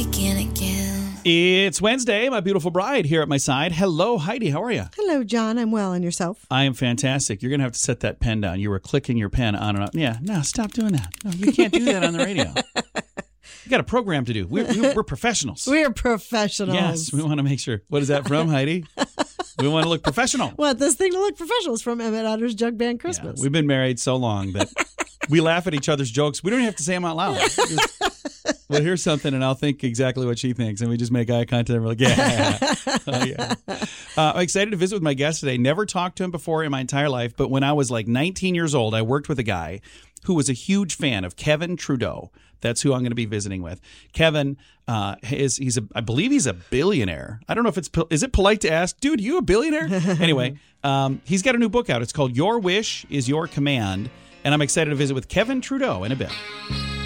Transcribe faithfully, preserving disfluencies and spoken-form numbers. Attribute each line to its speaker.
Speaker 1: It's Wednesday. My beautiful bride here at my side. Hello, Heidi. How are you?
Speaker 2: Hello, John. I'm well. And yourself?
Speaker 1: I am fantastic. You're going to have to set that pen down. You were clicking your pen on and on. Yeah, no, stop doing that. No, you can't do that on the radio. You got a program to do. We're, we're professionals.
Speaker 2: We're professionals.
Speaker 1: Yes, we want to make sure. What is that from, Heidi? We want to look professional.
Speaker 2: What, this thing to look professional is from Emmett Otter's Jug Band Christmas.
Speaker 1: Yeah, we've been married so long that we laugh at each other's jokes. We don't even have to say them out loud. Just, we'll hear something and I'll think exactly what she thinks. And we just make eye contact and we're like, yeah. Oh, yeah. Uh, I'm excited to visit with my guest today. Never talked to him before in my entire life. But when I was like nineteen years old, I worked with a guy who was a huge fan of Kevin Trudeau. That's who I'm going to be visiting with. Kevin uh, is, he's a, I believe he's a billionaire. I don't know if it's, is it polite to ask, dude, you a billionaire? Anyway, um, he's got a new book out. It's called Your Wish is Your Command. And I'm excited to visit with Kevin Trudeau in a bit.